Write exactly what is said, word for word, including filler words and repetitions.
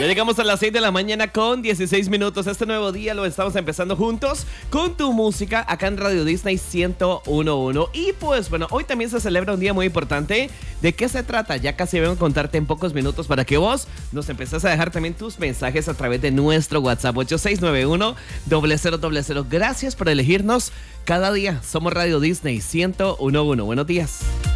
Ya llegamos a las seis de la mañana con dieciséis minutos. Este nuevo día lo estamos empezando juntos con tu música acá en Radio Disney ciento uno punto uno. Y pues bueno, hoy también se celebra un día muy importante. ¿De qué se trata? Ya casi vengo a contarte en pocos minutos para que vos nos empezás a dejar también tus mensajes a través de nuestro WhatsApp ocho seis nueve uno, cero cero cero cero. Gracias por elegirnos cada día. Somos Radio Disney ciento uno punto uno. Buenos días.